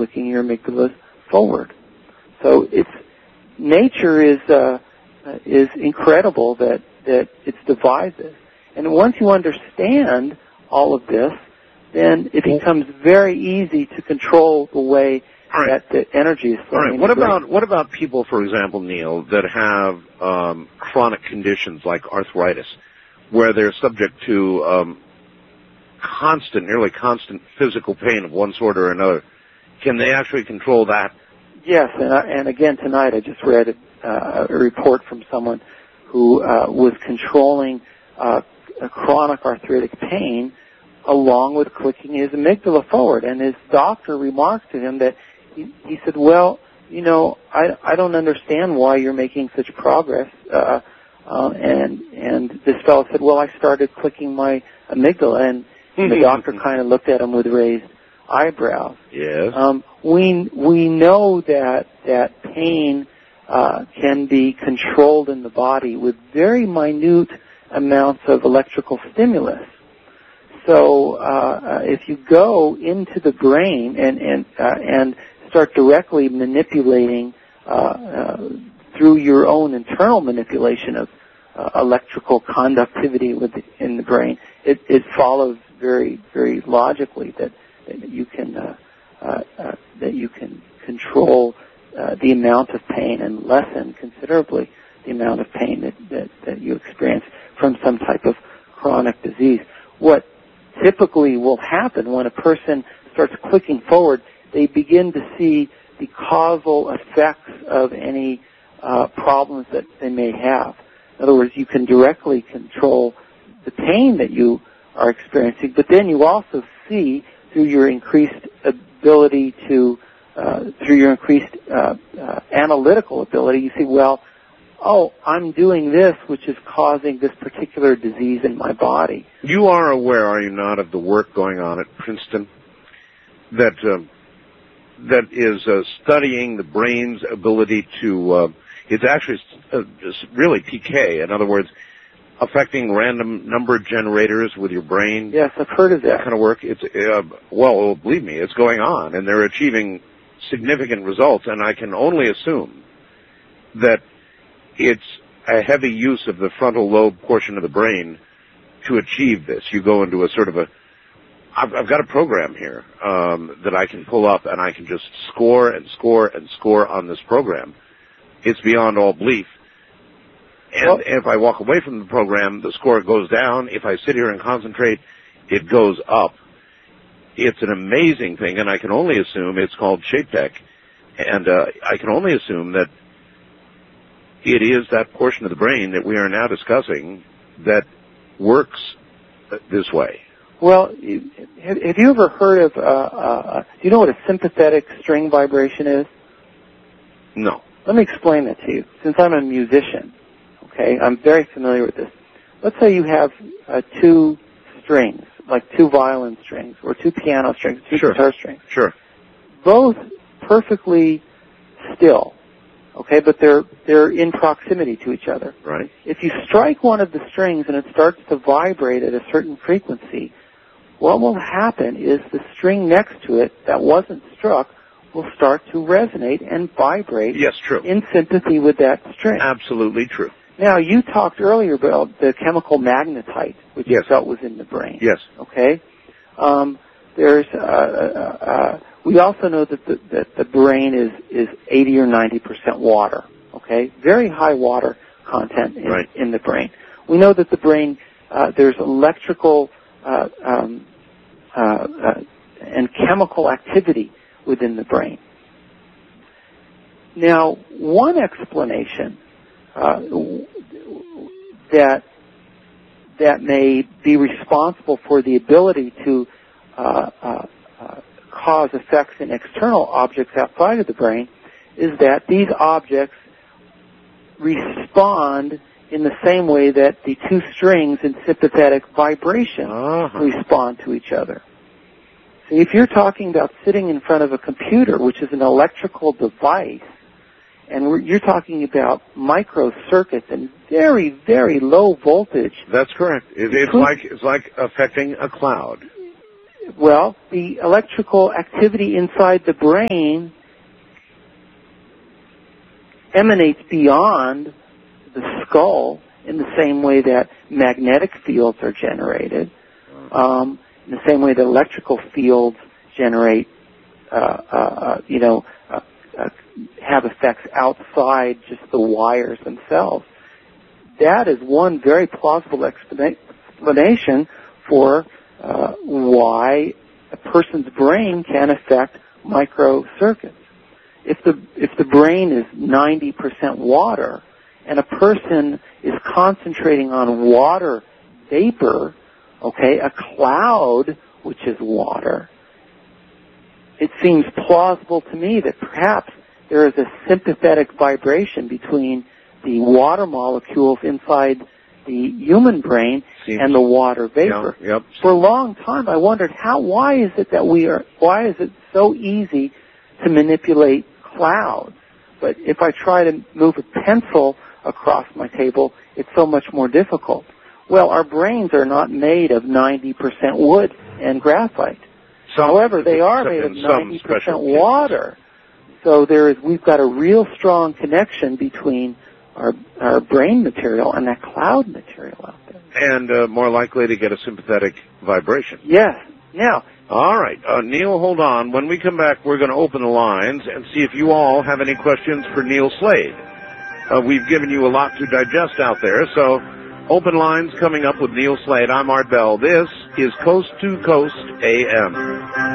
clicking your amygdala forward. So nature is incredible that it's devised this. And once you understand all of this, then it becomes very easy to control the way that the energy is flowing. All right. What about people, for example, Neil, that have chronic conditions like arthritis, where they're subject to nearly constant physical pain of one sort or another? Can they actually control that? Yes, and again tonight I just read a report from someone who was controlling chronic arthritic pain along with clicking his amygdala forward, and his doctor remarked to him that he said, well, I don't understand why you're making such progress, and this fellow said, well, I started clicking my amygdala, and the doctor kind of looked at him with raised eyebrows. Yes. We know that pain can be controlled in the body with very minute amounts of electrical stimulus. So if you go into the brain and start directly manipulating through your own internal manipulation of electrical conductivity within the brain, it follows very, very logically that you can control the amount of pain and lessen considerably the amount of pain that you experience from some type of chronic disease. What typically will happen when a person starts clicking forward, they begin to see the causal effects of any problems that they may have. In other words, you can directly control the pain that you are experiencing, but then you also see through your increased ability to, through your increased analytical ability, you see, well, I'm doing this, which is causing this particular disease in my body. You are aware, are you not, of the work going on at Princeton that is studying the brain's ability to, it's actually really PK, in other words, affecting random number generators with your brain? Yes, I've heard of that. Kind of work. It's well, believe me, it's going on, and they're achieving significant results, and I can only assume that it's a heavy use of the frontal lobe portion of the brain to achieve this. You go into a sort of I've got a program here that I can pull up, and I can just score and score and score on this program. It's beyond all belief. And if I walk away from the program, the score goes down. If I sit here and concentrate, it goes up. It's an amazing thing, and I can only assume it's called ShapeTech. And I can only assume that it is that portion of the brain that we are now discussing that works this way. Well, have you ever heard of, do you know what a sympathetic string vibration is? No. Let me explain that to you, since I'm a musician. Okay, I'm very familiar with this. Let's say you have two strings, like two violin strings, or two piano strings, two guitar strings. Sure. Both perfectly still, okay, but they're in proximity to each other. Right. If you strike one of the strings and it starts to vibrate at a certain frequency, what will happen is the string next to it that wasn't struck will start to resonate and vibrate. Yes, true. In sympathy with that string. Absolutely true. Now, you talked earlier about the chemical magnetite, which you felt was in the brain. Yes. Okay? We also know that the brain is 80 or 90% water. Okay? Very high water content in the brain. We know that the brain, there's electrical and chemical activity within the brain. Now, one explanation that may be responsible for the ability to cause effects in external objects outside of the brain is that these objects respond in the same way that the two strings in sympathetic vibration respond to each other. So if you're talking about sitting in front of a computer, which is an electrical device, and you're talking about microcircuits and very, very low voltage. That's correct. It's like affecting a cloud. Well, the electrical activity inside the brain emanates beyond the skull in the same way that magnetic fields are generated, in the same way that electrical fields generate, have effects outside just the wires themselves. That is one very plausible explanation for why a person's brain can affect microcircuits. If the brain is 90% water and a person is concentrating on water vapor, a cloud, which is water, it seems plausible to me that perhaps there is a sympathetic vibration between the water molecules inside the human brain and the water vapor. Yeah, yep. For a long time, I wondered why is it so easy to manipulate clouds? But if I try to move a pencil across my table, it's so much more difficult. Well, our brains are not made of 90% wood and graphite. However, they are made of 90% water. So we've got a real strong connection between our brain material and that cloud material out there. And more likely to get a sympathetic vibration. Yes. Now. All right. Neil, hold on. When we come back, we're going to open the lines and see if you all have any questions for Neil Slade. We've given you a lot to digest out there, so open lines coming up with Neil Slade. I'm Art Bell. This is Coast to Coast AM.